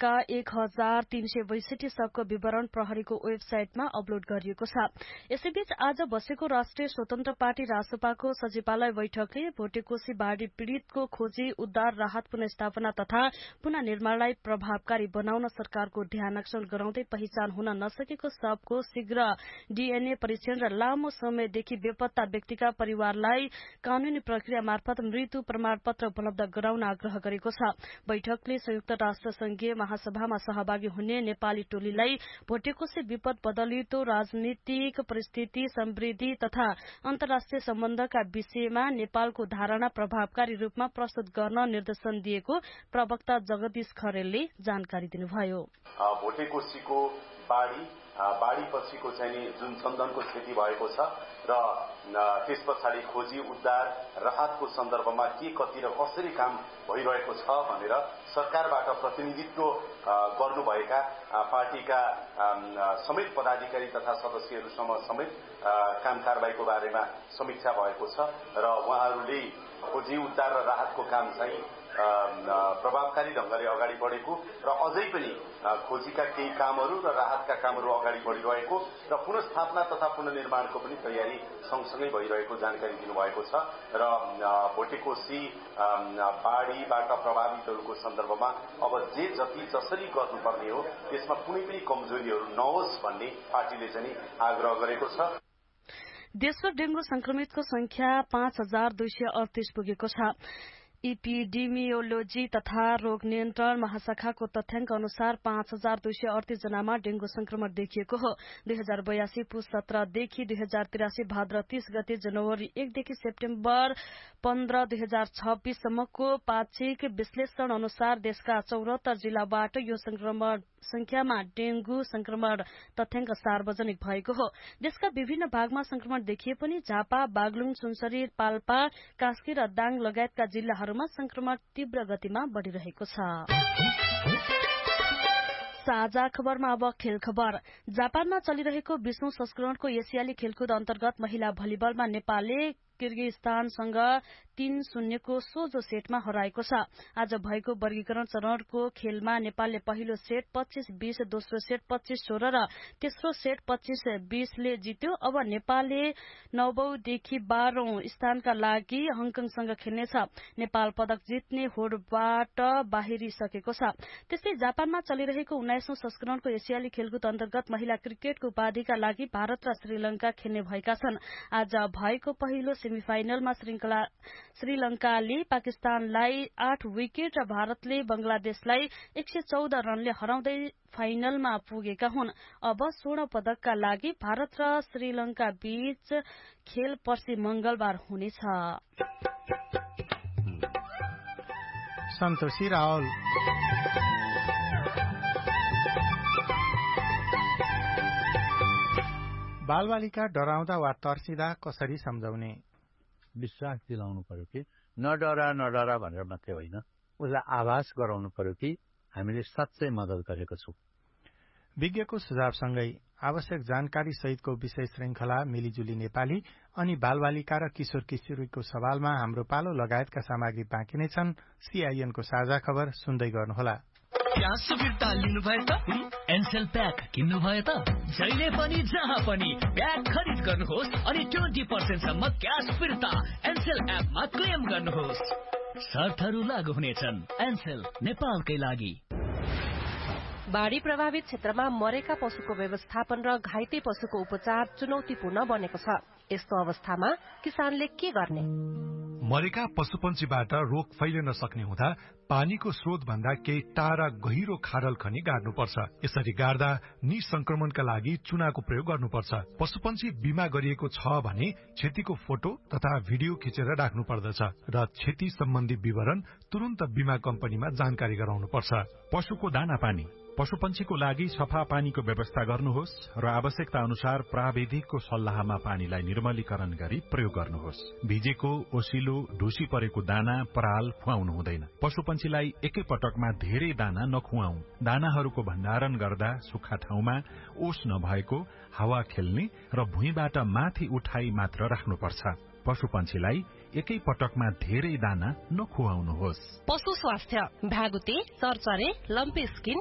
मरेका 1362 शवको विवरण प्रहरीको वेबसाइटमा अपलोड गरिएको छ। यसैबीच आज बसेको राष्ट्रिय स्वतन्त्र पार्टी रासपाको सचिवालय बैठकले भोटेकोशी बाढ़ी पीड़ितको खोजी, उद्धार, राहत, पुनर्स्थापना तथा पुनर्निर्माणलाई प्रभावकारी बनाउन सरकारको ध्यानाकर्षण गराउँदै पहिचान हुन नसकेको शवको शीघ्र डीएनए परीक्षण र लामो समयदेखि बेपत्ता व्यक्तिका परिवारलाई कानूनी प्रक्रिया मार्फत मृत्यु प्रमाणपत्र उपलब्ध गराउन आग्रह गरेको छ। बैठकले संयुक्त राष्ट्र संघीय महासभामा सहभागी हुने नेपाली टोलीलाई भोटेकोशी विपद बदलितो राजनीतिक परिस्थिति, समृद्धि तथा अन्तर्राष्ट्रिय सम्बन्धका विषयमा नेपालको धारणा प्रभावकारी रूपमा प्रस्तुत गर्न निर्देशन दिएको प्रवक्ता जगदीश खरेलले जानकारी दिनुभयो। भोटेकोशीको बाढ़ी पछिको चाहिँ जुन चन्दनको क्षति भएको छ र त्यस पछाडि खोजी, उद्धार, राहतको सन्दर्भमा के कति र कसरी काम भइरहेको छ भनेर सरकारबाट प्रतिनिधित्व गर्नुभएका पार्टीका समेत पदाधिकारी तथा सदस्यहरूसँग समेत काम कारबाहीको बारेमा समीक्षा भएको छ र उहाँहरूले खोजी, उद्धार र राहतको काम चाहिँ प्रभावकारी ढंगले अगाडि बढेको र अझै पनि खोजीका केही कामहरू र राहतका कामहरू अगाडि बढिरहेको र पुनर्स्थापना तथा पुनर्निर्माणको पनि तयारी सँगसँगै भइरहेको जानकारी दिनुभएको छ र भोटेकोशी बाढ़ीबाट प्रभावितहरूको सन्दर्भमा अब जति जसरी गर्नुपर्ने हो त्यसमा कुनै पनि कमजोरीहरू नहोस् भन्ने पार्टीले चाहिँ आग्रह गरेको छ। देशभर डेंगू संक्रमितको संख्या 5238 पुगेको छ। इपिडेमियोलोजी तथा रोग नियन्त्रण महाशाखाको तथ्याङ्क अनुसार 5238 जनामा डेंगू संक्रमण देखिएको हो। 2082 पुस 17 देखि 2083 भाद्र 30 गते, जनवरी 1 देखि सेप्टेम्बर 15 2026 सम्मको पाक्षिक विश्लेषण अनुसार देशका 74 जिल्लाबाट यो संक्रमण संख्यामा डेंगू संक्रमण तथ्याङ्क सार्वजनिक भएको हो। देशका विभिन्न भागमा संक्रमण देखिए पनि झापा, बागलुङ, सुनसरी, पाल्पा, कास्की र दाङ लगायतका जिल्लाहरूमा संक्रमण तीव्र गतिमा बढ़िरहेको छ। साझा खबरमा अब खेल खबर। जापानमा चलिरहेको 20औं संस्करणको एसियाली खेलकुद अन्तर्गत महिला भलिबलमा नेपालले किर्गिस्तानसँग 3-0 को सोझो सेटमा हराएको छ। आज भएको वर्गीकरण चरणको खेलमा नेपालले पहिलो सेट 25-20, दोस्रो सेट 25-16 र तेस्रो सेट 25-20 ले जित्यो। अब नेपालले 9औं देखि 12औं स्थानका लागि हङकङसँग खेल्नेछ। नेपाल पदक जित्ने होडबाट बाहिरिसकेको छ। त्यस्तै जापानमा चलिरहेको 19औं संस्करणको एसियाली खेलकुद अन्तर्गत महिला क्रिकेटको उपाधिका लागि भारत र श्रीलंका खेल्ने भएका छन्। आज भएको पहिलो सेमिफाइनलमा श्रीलंकाले पाकिस्तानलाई 8 विकेट र भारतले बंगलादेशलाई 114 रनले हराउँदै फाइनलमा पुगेका हुन्। अब स्वर्ण पदकका लागि भारत र श्रीलंका बीच खेल पर्सि मंगलबार हुनेछ। सन्तोषी रावल। बालबालिका डराउँदा वा तर्सिँदा कसरी सम्झाउने? विश्वास दिलाउनु पर्यो कि नडरा भनेर मात्रै होइन, उसलाई आभास गराउनु पर्यो कि हामीले साँच्चै मद्दत गरेको छौं। विज्ञको सुझावसँगै आवश्यक जानकारी सहितको विषय श्रृंखला मिलिजुली नेपाली अनि बालबालिका र किशोर किशोरीको सवालमा हाम्रो पालो लगायतका सामग्री बाँकी नै छन्। सीआईएनको साझा खबर सुन्दै गर्नुहोला। क्या सुविधा लिनुभयो त? एनसेल प्याक किन्नुभयो त? जहिले पनि जहाँ पनि प्याक खरिद गर्नुहोस् अनि 20% सम्म क्याश फिर्ता एनसेल एपमा क्लेम गर्नुहोस्। शर्तहरू लागू हुनेछन्। एनसेल नेपालकै लागि। बाढ़ी प्रभावित क्षेत्रमा मरेका पशुको व्यवस्थापन र घाइते पशुको उपचार चुनौतीपूर्ण बनेको छ। यस्तो अवस्थामा किसानले के गर्ने? मरेका पशुपन्छीबाट रोग फैलिन सक्ने हुँदा पानीको स्रोत भन्दा केही टाढा गहिरो खाडल खनी गाड्नुपर्छ। यसरी गाड्दा निसंक्रमणका लागि चुनाको प्रयोग गर्नुपर्छ। पशुपन्छी बिमा गरिएको छ भने क्षतिको फोटो तथा भिडियो खिचेर राख्नु पर्दछ र क्षति सम्बन्धी विवरण तुरन्त बिमा कम्पनीमा जानकारी गराउनुपर्छ। पशुको दाना पानी पशुपन्छीको लागि सफा पानीको व्यवस्था गर्नुहोस् र आवश्यकता अनुसार प्राविधिकको सल्लाहमा पानीलाई निर्मलीकरण गरी प्रयोग गर्नुहोस्। भिजेको, ओसिलो, ढुसी परेको दाना, पराल खुवाउनु हुँदैन। पशुपन्छीलाई एकै पटकमा धेरै दाना नखुवाऊ। दानाहरूको भण्डारण गर्दा सुक्खा ठाउँमा, ओस नभएको, हावा खेल्ने र भुइँबाट माथि उठाई मात्र राख्नुपर्छ। पशुपन्छीलाई एकै पटकमा धेरै दाना नखुवाउनुहोस्। पशु स्वास्थ्य, भ्यागुते, चरचरे, लम्पी स्किन